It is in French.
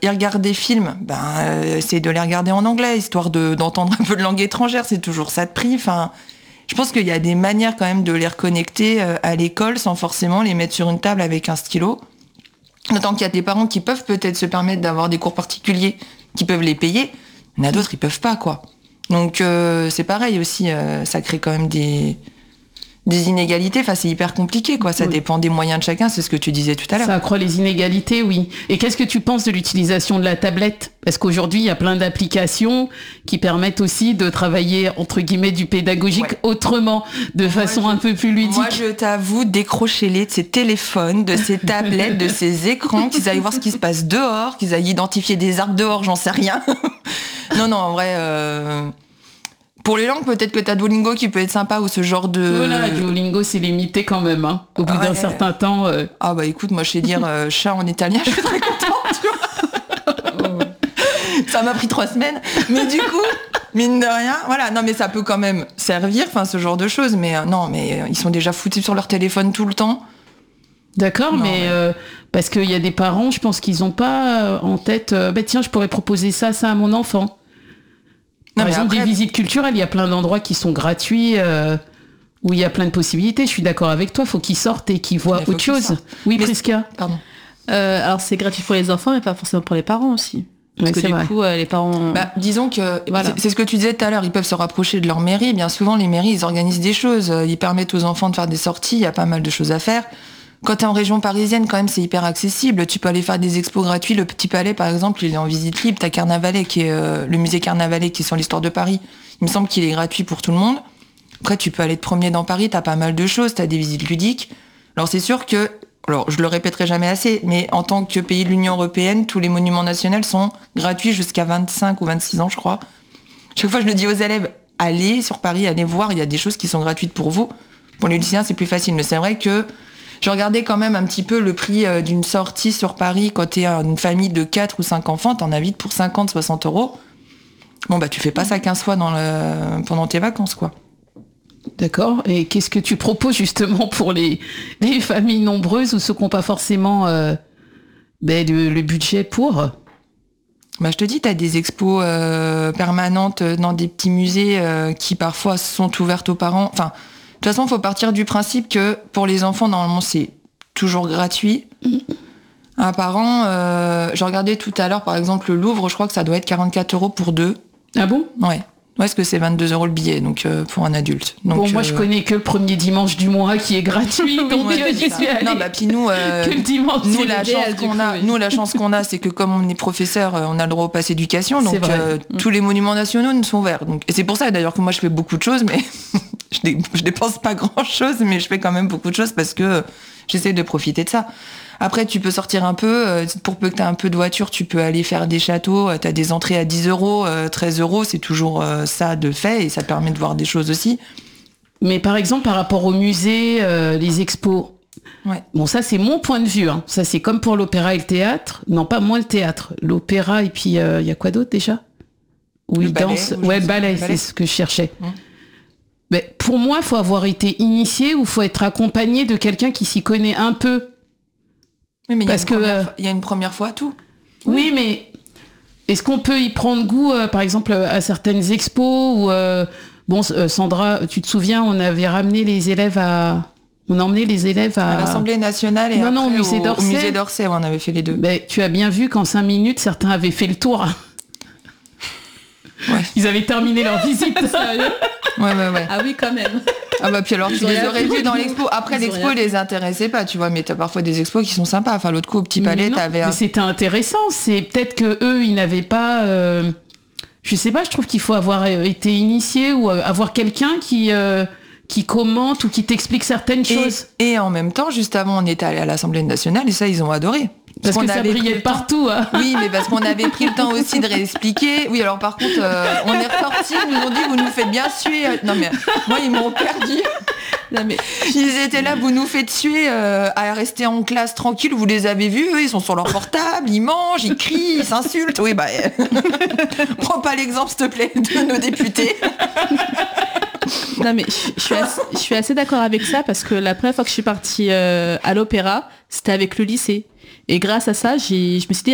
ils regardent des films, essaye de les regarder en anglais, histoire d'entendre un peu de langue étrangère, c'est toujours ça de prix. Enfin, je pense qu'il y a des manières quand même de les reconnecter à l'école sans forcément les mettre sur une table avec un stylo. D'autant qu'il y a des parents qui peuvent peut-être se permettre d'avoir des cours particuliers, qui peuvent les payer. Il y en a d'autres, ils peuvent pas, quoi. Donc c'est pareil aussi, ça crée quand même des inégalités. Enfin, c'est hyper compliqué, quoi. Ça dépend des moyens de chacun, c'est ce que tu disais tout à l'heure. Ça accroît les inégalités, oui. Et qu'est-ce que tu penses de l'utilisation de la tablette ? Parce qu'aujourd'hui, il y a plein d'applications qui permettent aussi de travailler, entre guillemets, du pédagogique autrement, de façon un peu plus ludique. Moi, je t'avoue, décrochez-les de ces téléphones, de ces tablettes, de ces écrans, qu'ils aillent voir ce qui se passe dehors, qu'ils aillent identifier des arbres dehors, j'en sais rien. Non, en vrai... Pour les langues, peut-être que t'as Duolingo qui peut être sympa ou ce genre de... Voilà, Duolingo, c'est limité quand même, hein. Au bout d'un certain temps... Ah bah écoute, moi je sais dire chat en italien, je suis très contente, tu vois. Ça m'a pris 3 semaines, mais du coup, mine de rien, voilà. Non mais ça peut quand même servir, enfin ce genre de choses, mais ils sont déjà foutus sur leur téléphone tout le temps. D'accord, mais parce qu'il y a des parents, je pense qu'ils n'ont pas en tête, tiens, je pourrais proposer ça à mon enfant. Par exemple, des visites culturelles, il y a plein d'endroits qui sont gratuits, où il y a plein de possibilités. Je suis d'accord avec toi, il faut qu'ils sortent et qu'ils voient autre chose. Oui, Prisca. Pardon. Alors, c'est gratuit pour les enfants, mais pas forcément pour les parents aussi. Parce que du coup, les parents... disons que, c'est ce que tu disais tout à l'heure, ils peuvent se rapprocher de leur mairie. Bien souvent, les mairies, ils organisent des choses. Ils permettent aux enfants de faire des sorties, il y a pas mal de choses à faire. Quand t'es en région parisienne, quand même, c'est hyper accessible. Tu peux aller faire des expos gratuits. Le Petit Palais, par exemple, il est en visite libre. T'as Carnavalet, qui est le musée Carnavalet, qui est sur l'histoire de Paris. Il me semble qu'il est gratuit pour tout le monde. Après, tu peux aller te promener dans Paris. T'as pas mal de choses. T'as des visites ludiques. Alors, c'est sûr que, je le répéterai jamais assez, mais en tant que pays de l'Union européenne, tous les monuments nationaux sont gratuits jusqu'à 25 ou 26 ans, je crois. Chaque fois, je le dis aux élèves, allez sur Paris, allez voir. Il y a des choses qui sont gratuites pour vous. Pour les lycéens, c'est plus facile. Mais c'est vrai que je regardais quand même un petit peu le prix d'une sortie sur Paris quand t'es une famille de 4 ou 5 enfants, t'en as vite pour 50, 60 euros. Bon, tu fais pas ça 15 fois pendant tes vacances, quoi. D'accord. Et qu'est-ce que tu proposes justement pour les familles nombreuses ou ceux qui n'ont pas forcément le budget pour ? Je te dis, t'as des expos permanentes dans des petits musées qui parfois sont ouvertes aux parents. Enfin, de toute façon, il faut partir du principe que pour les enfants, normalement, c'est toujours gratuit. Un parent, je regardais tout à l'heure, par exemple, le Louvre, je crois que ça doit être 44 euros pour 2. Ah bon ? Ouais. Parce que c'est 22 euros le billet, donc pour un adulte. Donc, moi, je connais que le premier dimanche du mois qui est gratuit, donc j'y suis allée. Non, puis nous, que le dimanche, la chance qu'on a, c'est que comme on est professeur, on a le droit au pass éducation, donc tous les monuments nationaux nous sont ouverts. Donc, et c'est pour ça d'ailleurs que moi je fais beaucoup de choses, mais je dépense pas grand-chose, mais je fais quand même beaucoup de choses parce que j'essaie de profiter de ça. Après, tu peux sortir un peu, pour peu que tu aies un peu de voiture, tu peux aller faire des châteaux, tu as des entrées à 10 euros, 13 euros, c'est toujours ça de fait, et ça te permet de voir des choses aussi. Mais par exemple, par rapport au musée, les expos, bon, ça c'est mon point de vue, hein. Ça c'est comme pour l'opéra et le théâtre, non pas moins le théâtre, l'opéra, et puis il y a quoi d'autre déjà ? Oui, danse, le ballet, c'est ce que je cherchais. Mais pour moi, il faut avoir été initié ou il faut être accompagné de quelqu'un qui s'y connaît un peu. Oui, mais il y a une première fois à tout. Oui, mais est-ce qu'on peut y prendre goût, par exemple, à certaines expos ou Sandra, tu te souviens, on avait ramené les élèves on a emmené les élèves à l'Assemblée nationale et au musée d'Orsay. Au musée d'Orsay, on avait fait les deux. Tu as bien vu qu'en 5 minutes, certains avaient fait le tour. Ouais. Ils avaient terminé leur visite. Ouais. Ah oui, quand même. Puis alors tu les aurais vus dans l'expo. Après l'expo les intéressait pas, tu vois, mais t'as parfois des expos qui sont sympas. Enfin l'autre coup au Petit Palais, mais c'était intéressant. C'est peut-être que eux ils n'avaient pas. Je sais pas. Je trouve qu'il faut avoir été initié ou avoir quelqu'un qui commente ou qui t'explique certaines choses. Et en même temps, juste avant, on était allé à l'Assemblée nationale et ça ils ont adoré. Parce que ça brillait partout. Hein. Oui, mais parce qu'on avait pris le temps aussi de réexpliquer. Oui, alors par contre, on est ressortis, ils nous ont dit, vous nous faites bien suer. Non mais, moi, ils m'ont perdu. Non, mais... Ils étaient là, vous nous faites suer à rester en classe tranquille, vous les avez vus, eux, ils sont sur leur portable, ils mangent, ils crient, ils s'insultent. Oui, prends pas l'exemple, s'il te plaît, de nos députés. Non mais je suis assez d'accord avec ça parce que la première fois que je suis partie à l'opéra, c'était avec le lycée. Et grâce à ça, je me suis dit,